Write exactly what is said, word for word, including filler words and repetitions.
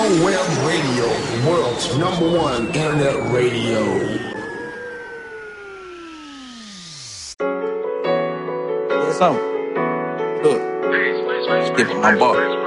Web Radio, the world's number one internet radio. Yeah, something. Look, skip my bar.